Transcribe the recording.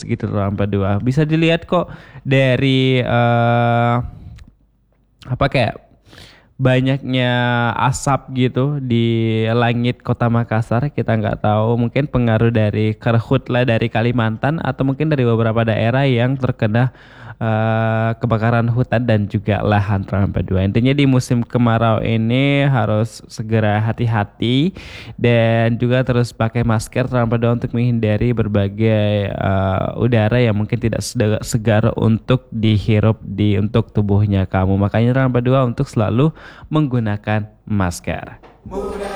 bagus gitu Trans 42. Bisa dilihat kok dari apa kayak banyaknya asap gitu di langit Kota Makassar. Kita nggak tahu, mungkin pengaruh dari karhutla dari Kalimantan atau mungkin dari beberapa daerah yang terkena kebakaran hutan dan juga lahan Trans 42. Intinya di musim kemarau ini harus segera hati-hati dan juga terus pakai masker Trans 42 untuk menghindari berbagai udara yang mungkin tidak segar untuk dihirup untuk tubuhnya kamu. Makanya Trans 42 untuk selalu menggunakan masker.